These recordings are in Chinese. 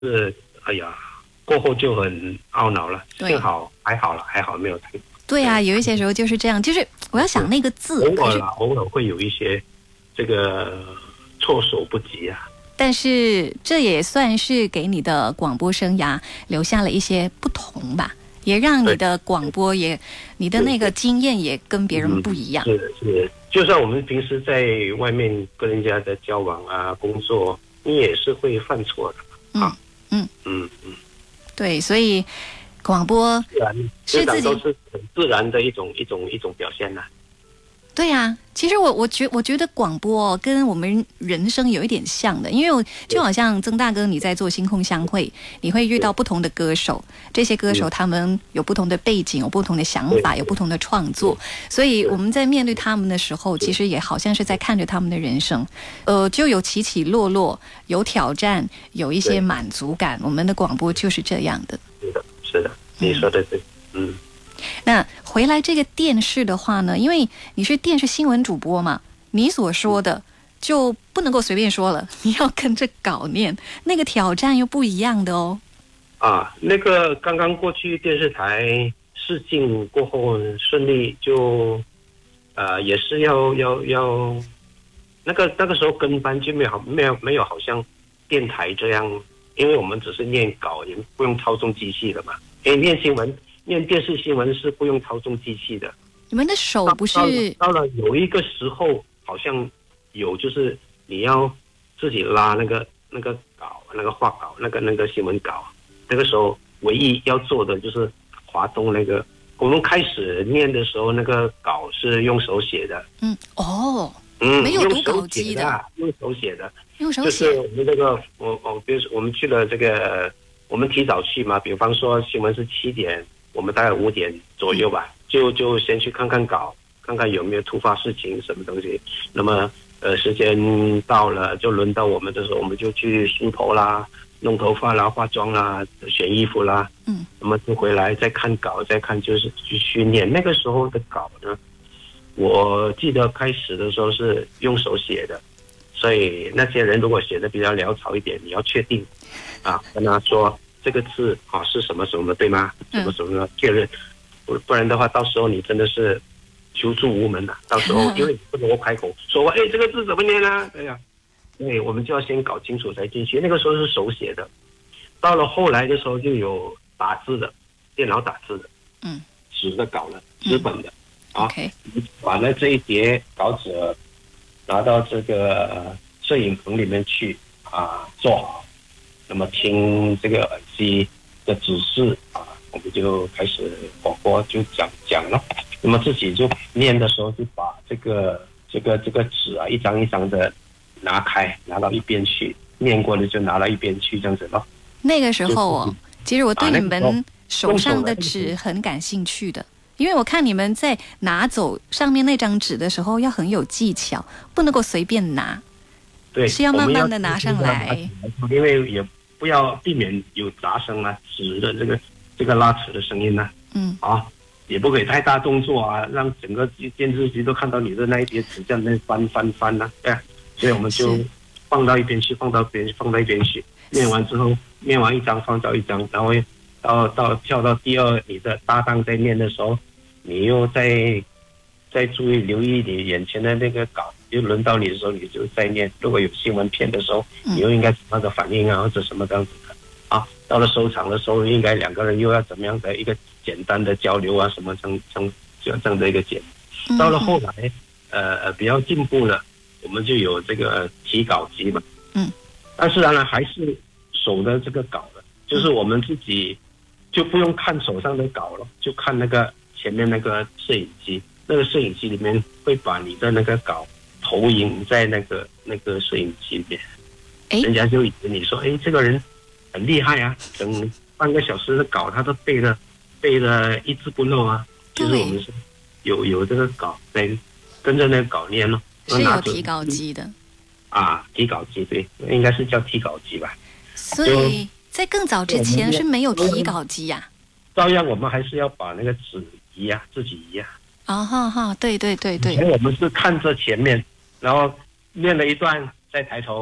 是哎呀，过后就很懊恼了。幸好还好了，还好没有太。 对啊，有一些时候就是这样，就是我要想那个字， 偶尔会有一些这个措手不及啊。 但是这也算是给你的广播生涯留下了一些不同吧，也让你的广播你的那个经验也跟别人不一样。 是，就算我们平时在外面跟人家的交往啊、工作，你也是会犯错的啊。 对，所以广播是自己都是很自然的一种表现呐。 对啊，其实我觉得广播跟我们人生有一点像的，因为就好像曾大哥你在做星空相会，你会遇到不同的歌手，这些歌手他们有不同的背景，有不同的想法，有不同的创作，所以我们在面对他们的时候，其实也好像是在看着他们的人生，就有起起落落，有挑战，有一些满足感。我们的广播就是这样的。 是的，你说的对。 那回来这个电视的话呢，因为你是电视新闻主播嘛，你所说的就不能够随便说了，你要跟着稿念，那个挑战又不一样的哦。 那个刚刚过去电视台试镜过后顺利就也是要那个时候跟班就没有好像电台这样，因为我们只是念稿，也不用操纵机器的嘛。因为念电视新闻是不用操纵机器的。 你们的手不是到了有一个时候，好像有就是你要自己拉那个稿，那个画稿，那个新闻稿。那个时候唯一要做的就是滑动那个。我们开始念的时候，那个稿是用手写的。 没有读稿机的， 用手写的。 用手写。 就是我们这个，比如说我们去了这个。我们提早去嘛，比方说新闻是7点，我们大概5点左右吧，就先去看看稿，看看有没有突发事情什么东西。那么时间到了，就轮到我们的时候，我们就去梳头啦、弄头发啦、化妆啦、选衣服啦。那么就回来再看稿，再看就是去念。那个时候的稿呢，我记得开始的时候是用手写的，所以那些人如果写的比较潦草一点，你要确定。跟他说这个字是什么什么对吗？什么什么确认，不然的话，到时候你真的是求助无门了。到时候因为你不能够开口说，这个字怎么念啊？对呀，对，我们就要先搞清楚才进去。那个时候是手写的，到了后来的时候就有打字的，电脑打字的，纸的稿了，纸本的把那这一叠稿纸拿到这个摄影棚里面去做好。那么听这个耳机的指示我们就开始广播就讲了。那么自己就念的时候就把这个纸一张一张的拿到一边去，念过的就拿到一边去，这样子咯。 那个时候其实我对你们手上的纸很感兴趣的，因为我看你们在拿走上面那张纸的时候要很有技巧，不能够随便拿， 对， 是要慢慢的拿上来， 因为也不要避免有杂声纸的这个拉扯的声音也不可以太大动作让整个电视机都看到你的那一叠纸这样在翻对所以我们就放到一边去，放到一边去。念完之后，念完一张放到一张，然后到跳到第二，你的搭档在念的时候，你又再注意留意你眼前的那个稿。就轮到你的时候，你就再念。如果有新闻片的时候，你又应该怎么样的反应或者什么这样子的到了收场的时候，应该两个人又要怎么样的一个简单的交流什么这样的一个节目。到了后来，比较进步了，我们就有这个提稿机嘛。但是当然还是手的这个稿了，就是我们自己就不用看手上的稿了，就看那个前面那个摄影机。那个摄影机里面会把你的那个稿投影在那个摄影机里面，人家就以为你说，这个人很厉害整半个小时的稿他都背了一字不漏就是我们是有这个稿在跟着那个稿念咯， 是有提稿机的提稿机对，应该是叫提稿机吧。 所以在更早之前是没有提稿机照样我们还是要把那个纸移自己移对。 对， 以前我们是看着前面，然后念了一段再抬头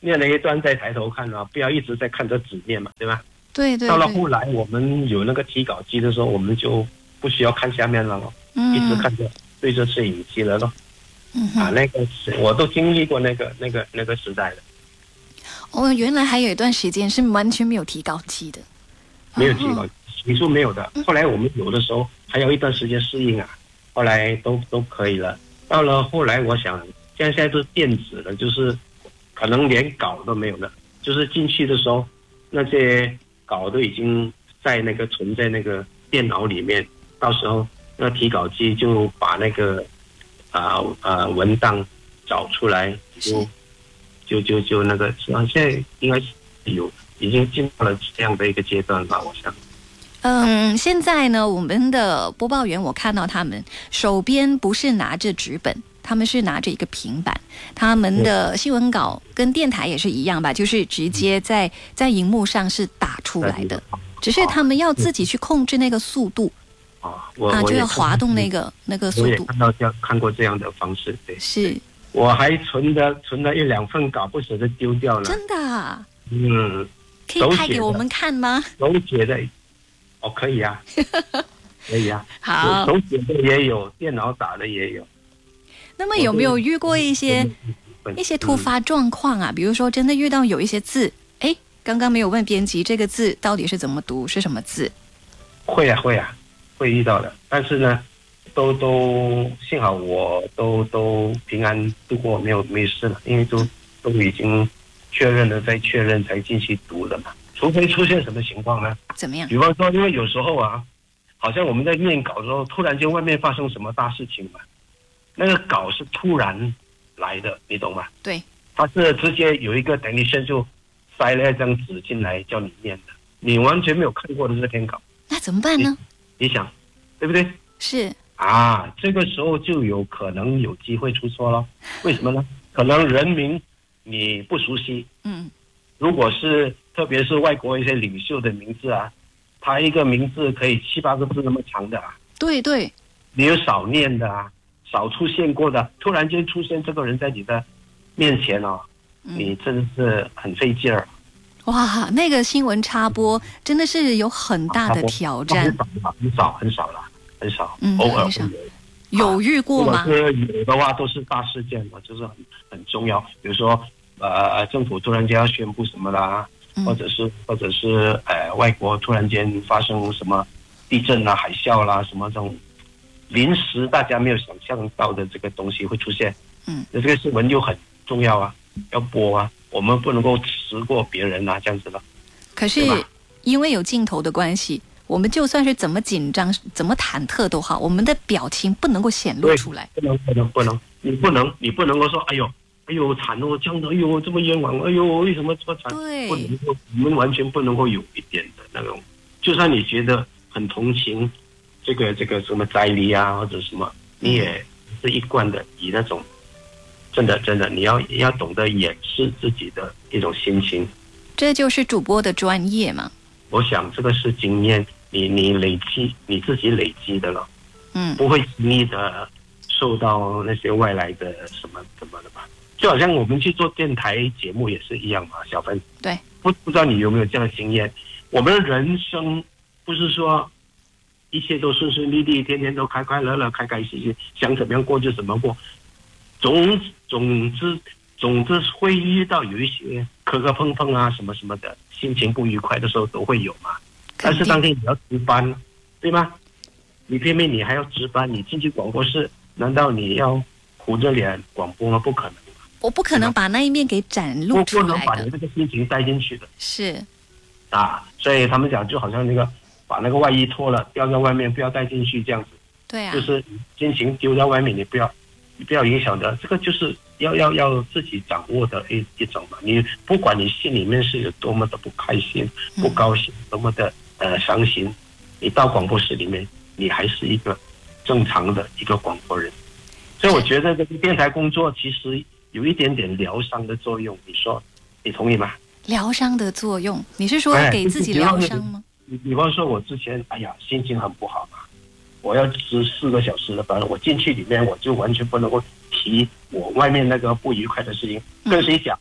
念了一段再抬头看啊，不要一直在看着纸念嘛，对吧？ 对对。 到了后来我们有那个提稿机的时候，我们就不需要看下面了咯，一直看着对着摄影机了咯。那个我都经历过那个时代的。 哦，原来还有一段时间是完全没有提稿机的。 没有提稿，起初没有的。后来我们有的时候还有一段时间适应啊，后来都可以了。到了后来，我想现在都是电子了，就是可能连稿都没有了，就是进去的时候那些稿都已经在那个存在那个电脑里面，到时候那提稿机就把那个文档找出来，就那个，现在应该是已经进到了这样的一个阶段吧，我想。 现在呢，我们的播报员我看到他们手边不是拿着纸本，他们是拿着一个平板，他们的新闻稿跟电台也是一样吧，就是直接在荧幕上是打出来的，只是他们要自己去控制那个速度就要滑动那个速度。 我也看过这样的方式，对， 是。 我还存了1-2份稿，不舍得丢掉了。 真的啊？可以拍给我们看吗？ 手写的，可以啊，可以啊。 好， 手写的也有，电脑打的也有。 那么有没有遇过一些突发状况啊？比如说真的遇到有一些字，刚刚没有问编辑这个字到底是怎么读，是什么字？ 会啊，会遇到的。但是呢，都幸好我都平安度过，没事了，因为都已经确认了，再确认才进去读的嘛。除非出现什么情况呢？ 怎么样？ 比方说，因为有时候啊，好像我们在念稿的时候，突然间外面发生什么大事情嘛，那个稿是突然来的，你懂吗？ 对， 它是直接有一个technician就塞了一张纸进来叫你念的，你完全没有看过的这篇稿， 那怎么办呢？ 你想，对不对？ 是啊，这个时候就有可能有机会出错了。为什么呢？可能人名你不熟悉，如果是特别是外国一些领袖的名字啊，他一个名字可以7-8个字那么长的啊， 对， 你有少念的啊，少出现过的，突然间出现这个人在你的面前哦，你真的是很费劲儿。 哇，那个新闻插播真的是有很大的挑战。 很少了，偶尔会有遇过吗？ 如果是有的话，都是大事件嘛，就是很重要。比如说政府突然间要宣布什么啦，或者是外国突然间发生什么地震啦、海啸啦，什么这种临时大家没有想象到的这个东西会出现。那这个新闻就很重要啊，要播啊，我们不能够迟过别人啊，这样子了。 可是因为有镜头的关系，我们就算是怎么紧张、怎么忐忑都好，我们的表情不能够显露出来。 不能，你不能够说，哎呦惨哦，这样的，哎呦这么冤枉，哎呦为什么这么惨？ 对， 不能够，我们完全不能够有一点的那种，就算你觉得很同情这个什么灾黎啊或者什么，你也是一贯的以那种真的你要懂得掩饰自己的一种心情。 这就是主播的专业嘛。 我想这个是经验，你你自己累积的了，不会轻易的受到那些外来的什么的吧。就好像我们去做电台节目也是一样嘛，小芬。 对， 不知道你有没有这样的经验？我们的人生不是说一切都顺顺利利，天天都快快乐乐、开开心心，想怎么样过就怎么过。总之会遇到有一些磕磕碰碰啊，什么什么的，心情不愉快的时候都会有嘛。但是当天你要值班，对吗？你偏偏你还要值班，你进去广播室，难道你要苦着脸广播吗？不可能。 我不可能把那一面给展露出来的， 不能把你这个心情带进去的。 是啊，所以他们讲就好像那个把那个外衣脱了，掉在外面，不要带进去这样子。 对啊， 就是心情丢在外面，你不要影响的。这个就是要自己掌握的一种嘛。你不管你心里面是有多么的不开心、不高兴，多么的伤心，你到广播室里面，你还是一个正常的一个广播人。所以我觉得这个电台工作其实有一点点疗伤的作用，你说你同意吗？ 疗伤的作用，你是说给自己疗伤吗？ 比方说我之前心情很不好嘛，我要值4个小时的班，我进去里面我就完全不能够提我外面那个不愉快的事情，跟谁讲？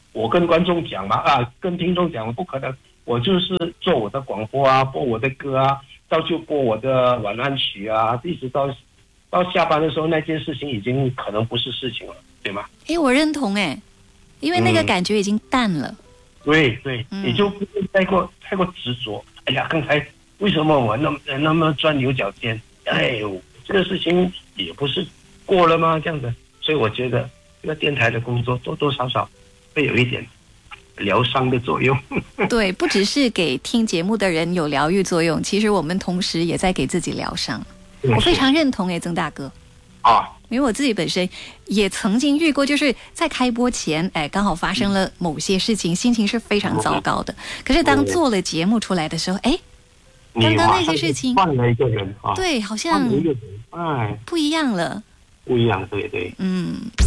我跟观众讲嘛，跟听众讲，不可能，我就是做我的广播啊，播我的歌啊，就播我的晚安曲啊，一直到下班的时候，那件事情已经可能不是事情了，对吗？ 我认同因为那个感觉已经淡了。 对，你就不会太过执着。哎呀，刚才为什么我那么钻牛角尖？这个事情也不是过了吗？这样子，所以我觉得这个电台的工作多多少少会有一点疗伤的作用。 对，不只是给听节目的人有疗愈作用，其实我们同时也在给自己疗伤。我非常认同曾大哥因为我自己本身也曾经遇过，就是在开播前刚好发生了某些事情，心情是非常糟糕的。可是当做了节目出来的时候，刚刚那些事情换了一个人对，好像不一样了。 不一样，对。